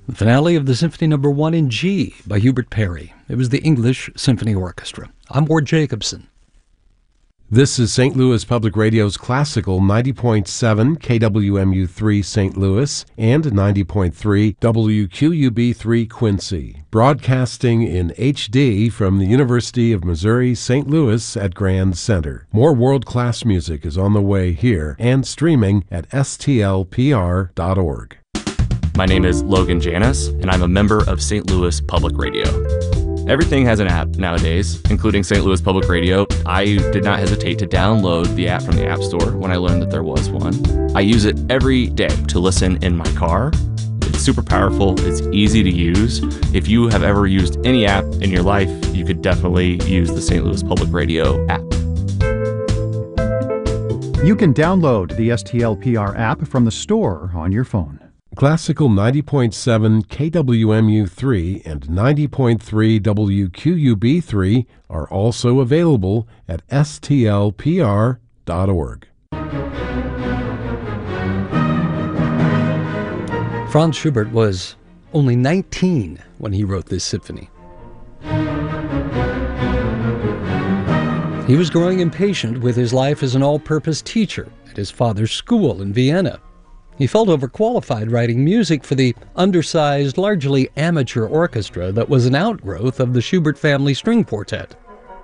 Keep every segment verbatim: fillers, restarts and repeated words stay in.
The finale of the Symphony Number One in G by Hubert Parry. It was the English Symphony Orchestra. I'm Ward Jacobson. This is Saint Louis Public Radio's classical ninety point seven K W M U three Saint Louis and ninety point three W Q U B three Quincy, broadcasting in H D from the University of Missouri Saint Louis at Grand Center. More world-class music is on the way here and streaming at S T L P R dot org. My name is Logan Janis, and I'm a member of Saint Louis Public Radio. Everything has an app nowadays, including Saint Louis Public Radio. I did not hesitate to download the app from the App Store when I learned that there was one. I use it every day to listen in my car. It's super powerful. It's easy to use. If you have ever used any app in your life, you could definitely use the Saint Louis Public Radio app. You can download the S T L P R app from the store on your phone. Classical ninety point seven K W M U three and ninety point three W Q U B three are also available at S T L P R dot org. Franz Schubert was only nineteen when he wrote this symphony. He was growing impatient with his life as an all-purpose teacher at his father's school in Vienna. He felt overqualified writing music for the undersized, largely amateur orchestra that was an outgrowth of the Schubert family string quartet.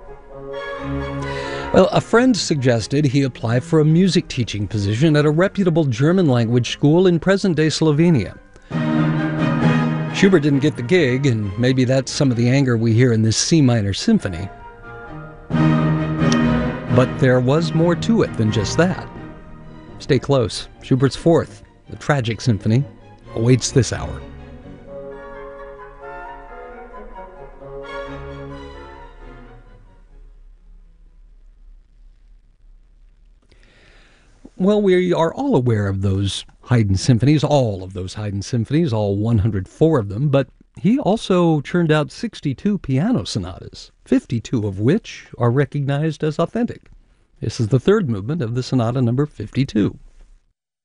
Well, a friend suggested he apply for a music teaching position at a reputable German-language school in present-day Slovenia. Schubert didn't get the gig, and maybe that's some of the anger we hear in this C minor symphony. But there was more to it than just that. Stay close. Schubert's Fourth, the Tragic Symphony, awaits this hour. Well, we are all aware of those Haydn symphonies, all of those Haydn symphonies, all one hundred four of them, but he also churned out sixty-two piano sonatas, fifty-two of which are recognized as authentic. This is the third movement of the sonata number fifty-two.